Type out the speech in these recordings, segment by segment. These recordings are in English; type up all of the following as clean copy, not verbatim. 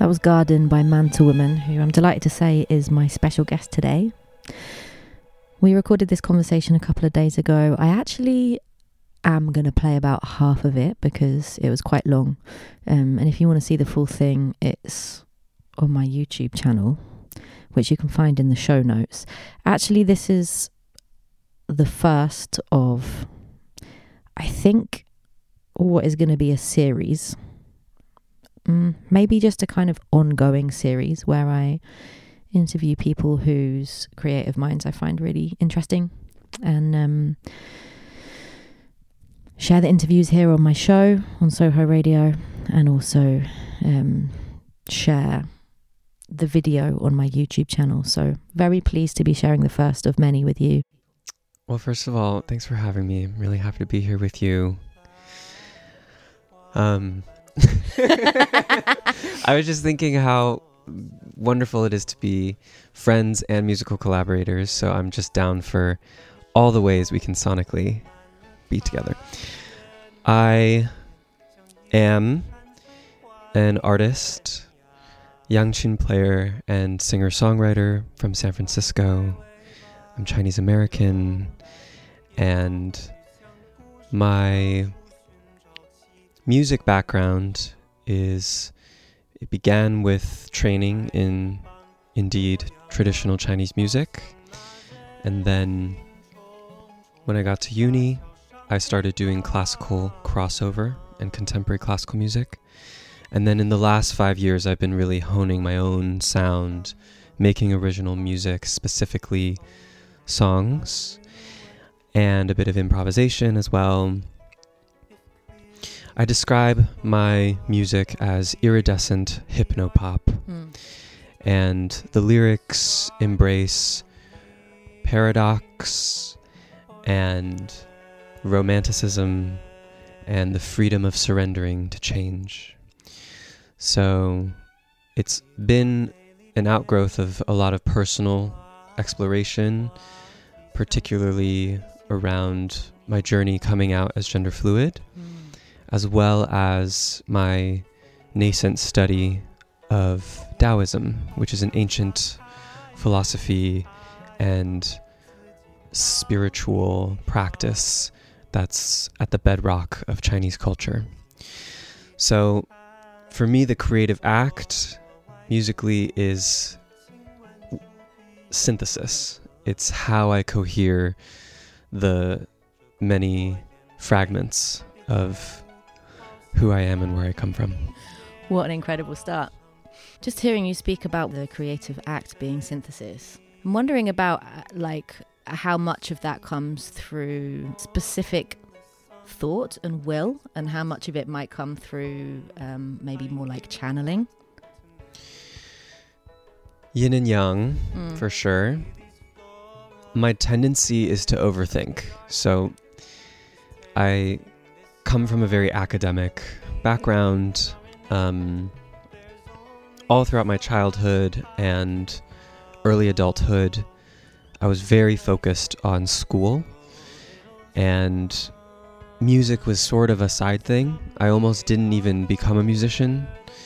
was Garden by Mantle Woman, who I'm delighted to say is my special guest today. We recorded this conversation a couple of days ago. I actually am going to play about half of it because it was quite long. And if you want to see the full thing, it's on my YouTube channel, which you can find in the show notes. Actually, this is the first of, I think, what is going to be a series. Maybe just a kind of ongoing series where I interview people whose creative minds I find really interesting, and share the interviews here on my show on Soho Radio, and also share the video on my YouTube channel. So very pleased to be sharing the first of many with you. Well, first of all, thanks for having me. I'm really happy to be here with you. I was just thinking how wonderful it is to be friends and musical collaborators, so I'm just down for all the ways we can sonically be together. I am an artist, yangqin player, and singer-songwriter from San Francisco. I'm Chinese American, and my music background it began with training in, indeed, traditional Chinese music. And then when I got to uni, I started doing classical crossover and contemporary classical music. And then in the last 5 years, I've been really honing my own sound, making original music, specifically songs, and a bit of improvisation as well. I describe my music as iridescent hypnopop, and the lyrics embrace paradox and romanticism and the freedom of surrendering to change. So it's been an outgrowth of a lot of personal exploration, particularly around my journey coming out as gender fluid, as well as my nascent study of Taoism, which is an ancient philosophy and spiritual practice that's at the bedrock of Chinese culture. So for me, the creative act musically is synthesis. It's how I cohere the many fragments of who I am and where I come from. What an incredible start. Just hearing you speak about the creative act being synthesis, I'm wondering about how much of that comes through specific thought and will, and how much of it might come through maybe more like channeling. Yin and yang, for sure. My tendency is to overthink. So I come from a very academic background. All throughout my childhood and early adulthood, I was very focused on school, and music was sort of a side thing. I almost didn't even become a musician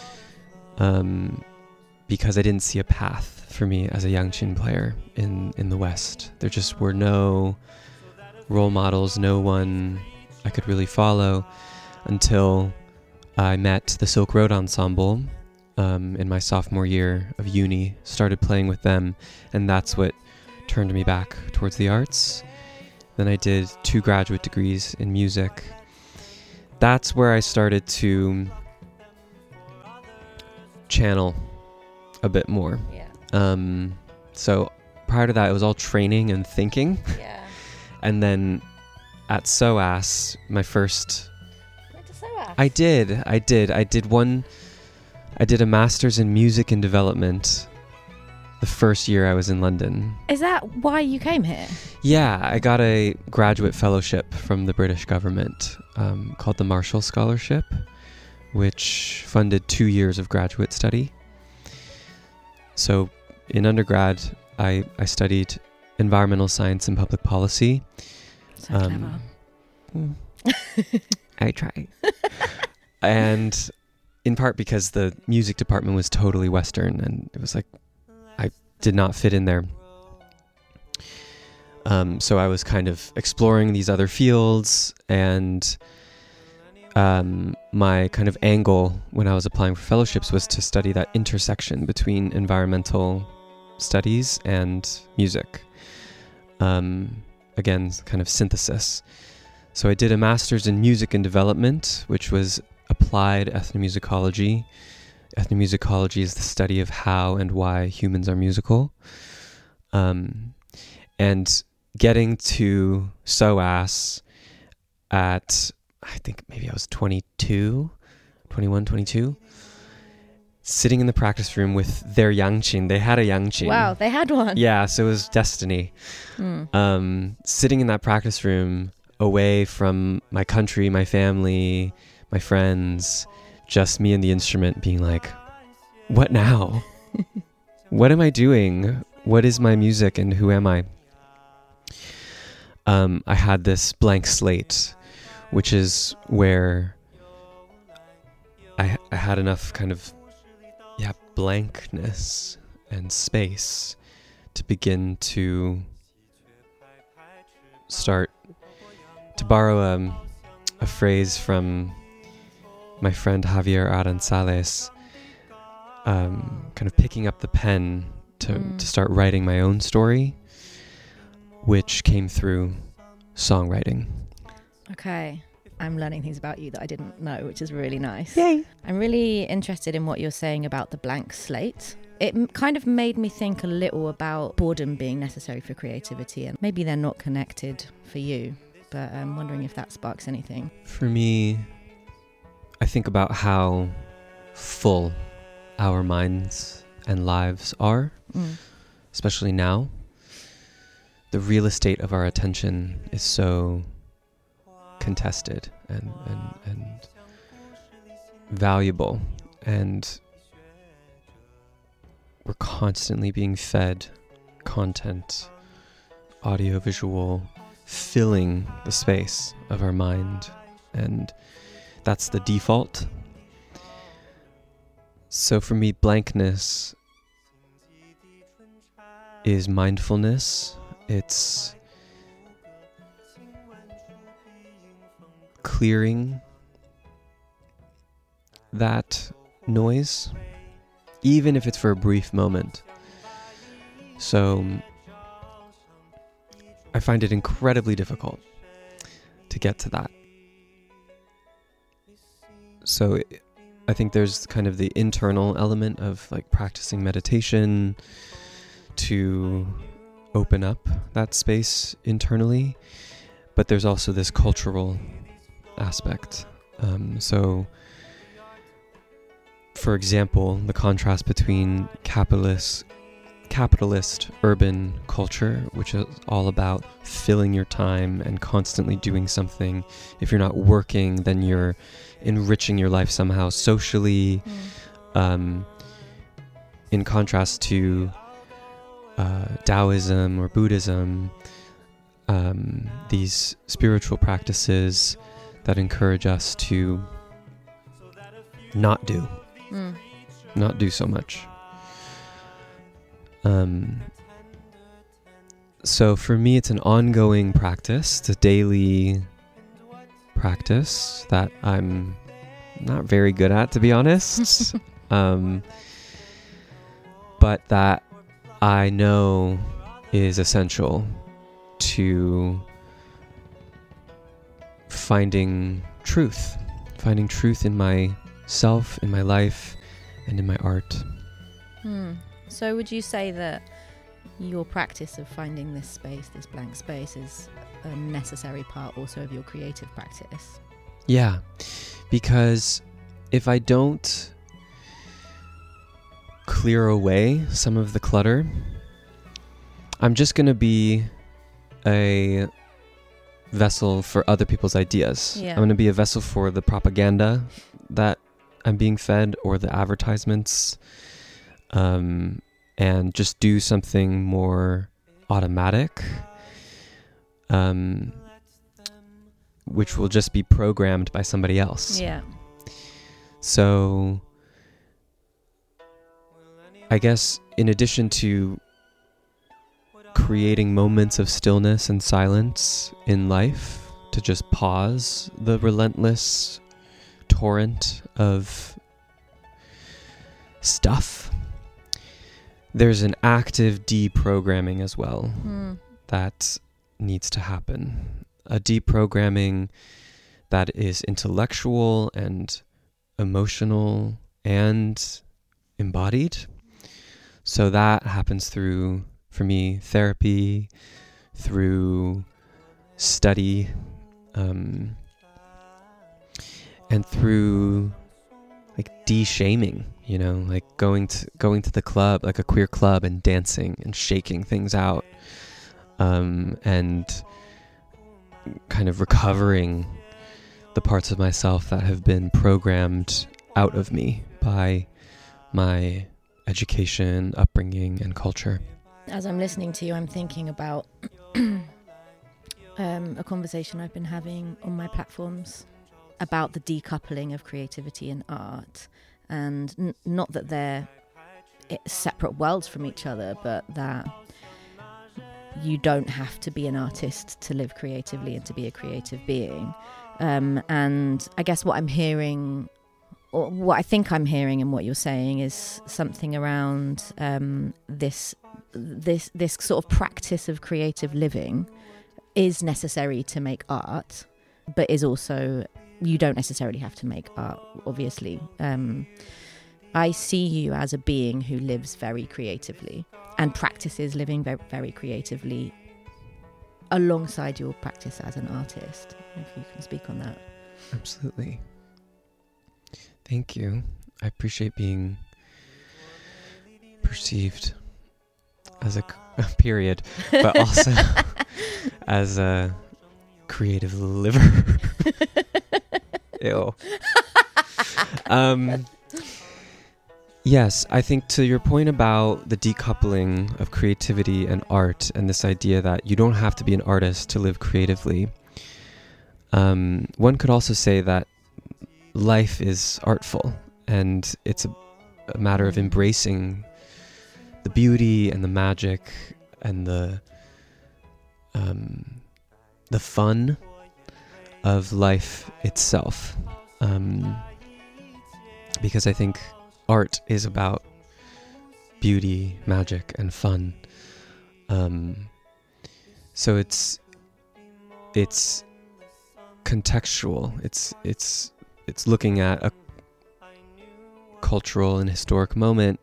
because I didn't see a path for me as a yangqin player in the West. There just were no role models, no one I could really follow, until I met the Silk Road Ensemble in my sophomore year of uni, started playing with them, and that's what turned me back towards the arts. Then I did 2 graduate degrees in music. That's where I started to channel a bit more. Yeah. So prior to that, it was all training and thinking. Yeah. And then at SOAS, my first... Went to SOAS? I did a master's in music and development the first year I was in London. Is that why you came here? Yeah, I got a graduate fellowship from the British government called the Marshall Scholarship, which funded 2 years of graduate study. So in undergrad, I studied environmental science and public policy. So clever. I try. And in part because the music department was totally Western, and it was like I did not fit in there. So I was kind of exploring these other fields, and my kind of angle when I was applying for fellowships was to study that intersection between environmental studies and music. Again, kind of synthesis. So I did a master's in music and development, which was applied ethnomusicology. Ethnomusicology is the study of how and why humans are musical. And getting to SOAS at, I think maybe I was 21, 22, sitting in the practice room with their yangqin. They had a yangqin. Wow, they had one. Yeah, so it was destiny. Sitting in that practice room, away from my country, my family, my friends, just me and the instrument, being like, what now? What am I doing? What is my music and who am I? I had this blank slate, which is where I had enough kind of blankness and space to begin to start to borrow a phrase from my friend Javier Aranzales, kind of picking up the pen to start writing my own story, which came through songwriting. Okay. I'm learning things about you that I didn't know, which is really nice. Yay! I'm really interested in what you're saying about the blank slate. It kind of made me think a little about boredom being necessary for creativity, and maybe they're not connected for you, but I'm wondering if that sparks anything. For me, I think about how full our minds and lives are, especially now. The real estate of our attention is so contested and valuable, and we're constantly being fed content, audiovisual, filling the space of our mind, and that's the default. So for me, blankness is mindfulness. It's clearing that noise, even if it's for a brief moment. So I find it incredibly difficult to get to that. So I think there's kind of the internal element of like practicing meditation to open up that space internally, but there's also this cultural aspect. So for example, the contrast between capitalist urban culture, which is all about filling your time and constantly doing something. If you're not working, then you're enriching your life somehow socially, in contrast to Taoism or Buddhism, these spiritual practices that encourage us to not do so much. So for me, it's an ongoing practice. It's a daily practice that I'm not very good at, to be honest. But that I know is essential to finding truth in myself, in my life, and in my art. So would you say that your practice of finding this space, this blank space, is a necessary part also of your creative practice? Yeah, because if I don't clear away some of the clutter, I'm just going to be a vessel for other people's ideas. Yeah. I'm going to be a vessel for the propaganda that I'm being fed, or the advertisements, and just do something more automatic, which will just be programmed by somebody else. Yeah. So I guess in addition to creating moments of stillness and silence in life, to just pause the relentless torrent of stuff, there's an active deprogramming as well that needs to happen. A deprogramming that is intellectual and emotional and embodied. So that happens through, for me, therapy, through study, and through like de-shaming, you know, like going to the club, like a queer club, and dancing and shaking things out, and kind of recovering the parts of myself that have been programmed out of me by my education, upbringing, and culture. As I'm listening to you, I'm thinking about a conversation I've been having on my platforms about the decoupling of creativity and art, and not that they're separate worlds from each other, but that you don't have to be an artist to live creatively and to be a creative being. And I guess what I'm hearing, or what I think I'm hearing in what you're saying, is something around this sort of practice of creative living is necessary to make art, but is also, you don't necessarily have to make art, obviously. I see you as a being who lives very creatively and practices living very, very creatively alongside your practice as an artist, if you can speak on that. Absolutely. Thank you. I appreciate being perceived as a period, but also as a creative liver. Ew. Yes, I think to your point about the decoupling of creativity and art, and this idea that you don't have to be an artist to live creatively, one could also say that life is artful, and it's a matter of embracing the beauty and the magic and the fun of life itself, because I think art is about beauty, magic, and fun. So it's contextual. It's looking at a cultural and historical moment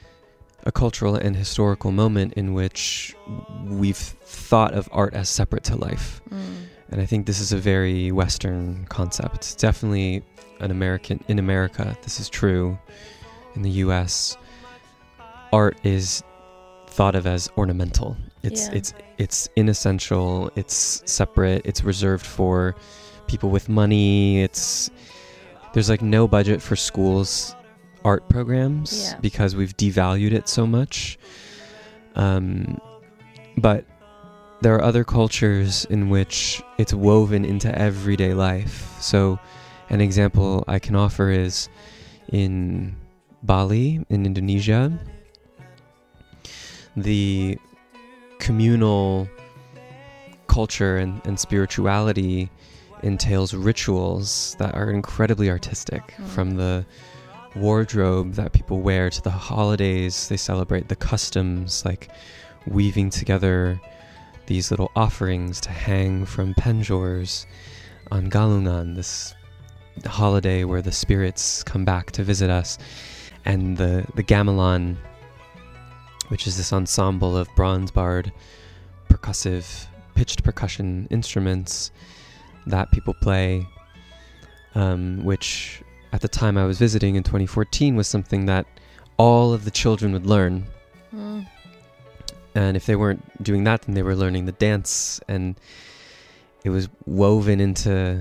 in which we've thought of art as separate to life. And I think this is a very Western concept. It's definitely in America, this is true. In the US, art is thought of as ornamental. It's inessential, it's separate, it's reserved for people with money. There's like no budget for schools' art programs because we've devalued it so much. But there are other cultures in which it's woven into everyday life. So an example I can offer is in Bali, in Indonesia, the communal culture and spirituality entails rituals that are incredibly artistic, from the wardrobe that people wear to the holidays they celebrate, the customs like weaving together these little offerings to hang from penjors on Galungan, this holiday where the spirits come back to visit us, and the gamelan, which is this ensemble of bronze-barred percussive pitched percussion instruments that people play, which at the time I was visiting in 2014 was something that all of the children would learn. And if they weren't doing that, then they were learning the dance, and it was woven into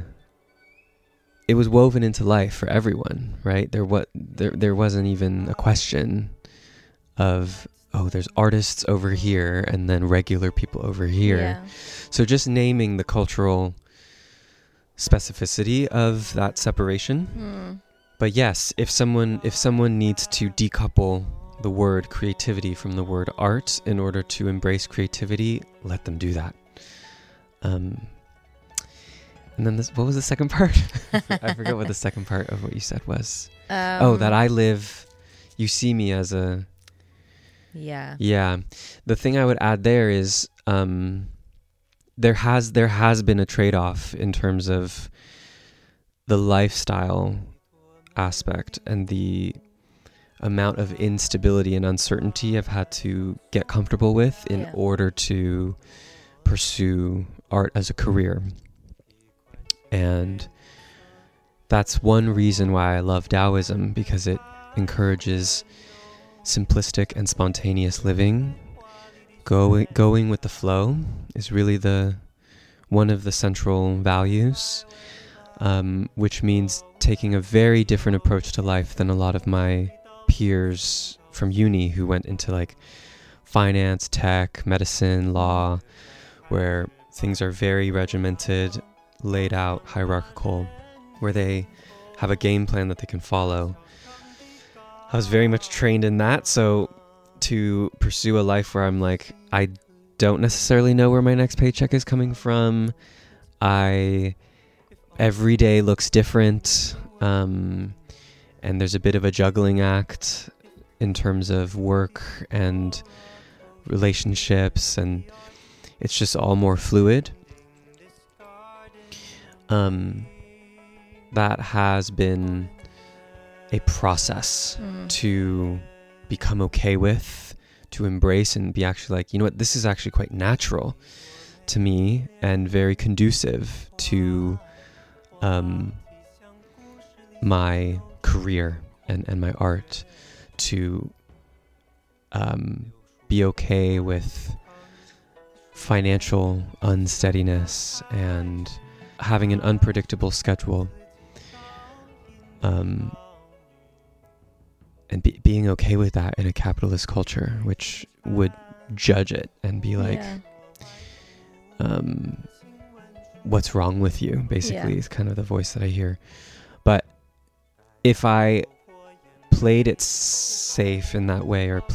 life for everyone, right? There wasn't even a question of, oh, there's artists over here and then regular people over here. Yeah. So just naming the cultural specificity of that separation But yes, if someone needs to decouple the word creativity from the word art in order to embrace creativity, let them do that. And then what was the second part? I forgot what the second part of what you said was. That I live, you see me as a... Yeah. The thing I would add there is there has been a trade-off in terms of the lifestyle aspect and the amount of instability and uncertainty I've had to get comfortable with in order to pursue art as a career. And that's one reason why I love Taoism, because it encourages simplistic and spontaneous living. Going with the flow is really one of the central values, which means taking a very different approach to life than a lot of my peers from uni who went into like finance, tech, medicine, law, where things are very regimented, laid out, hierarchical, where they have a game plan that they can follow. I was very much trained in that, so to pursue a life where I'm like, I don't necessarily know where my next paycheck is coming from. Every day looks different, and there's a bit of a juggling act in terms of work and relationships, and it's just all more fluid. That has been a process to become okay with, to embrace, and be actually like, you know what, this is actually quite natural to me and very conducive to my career and my art, to be okay with financial unsteadiness and having an unpredictable schedule, and being okay with that in a capitalist culture, which would judge it and be like, what's wrong with you, basically, is kind of the voice that I hear. But if I played it safe in that way, or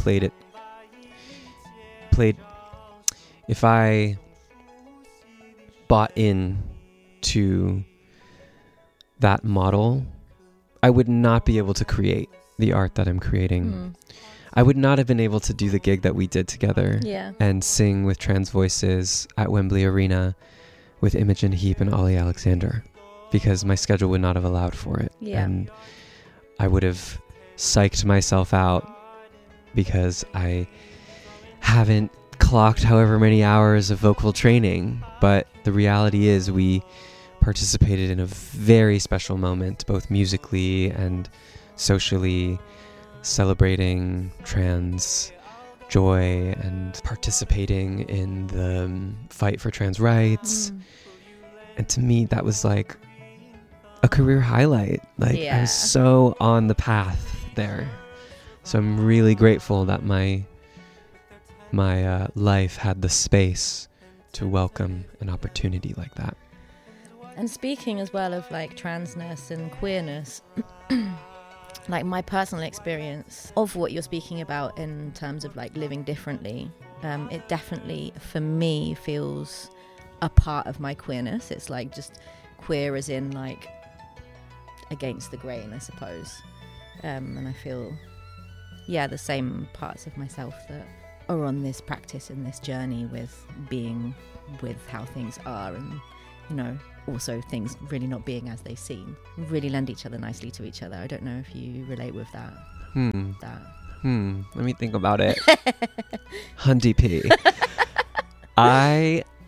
if I bought in to that model, I would not be able to create the art that I'm creating. I would not have been able to do the gig that we did together and sing with trans voices at Wembley Arena with Imogen Heap and Ollie Alexander, because my schedule would not have allowed for it. And I would have psyched myself out because I haven't clocked however many hours of vocal training. But the reality is we participated in a very special moment, both musically and socially, celebrating trans joy and participating in the fight for trans rights. And to me, that was like a career highlight. I was so on the path there. So I'm really grateful that my life had the space to welcome an opportunity like that. And speaking as well of like transness and queerness, like my personal experience of what you're speaking about in terms of like living differently, it definitely for me feels a part of my queerness. It's like just queer as in like against the grain, I suppose. And I feel the same parts of myself that are on this practice and this journey with being with how things are, and you know, also things really not being as they seem, really lend each other nicely to each other. I don't know if you relate with that. Let me think about it. Hundy P. I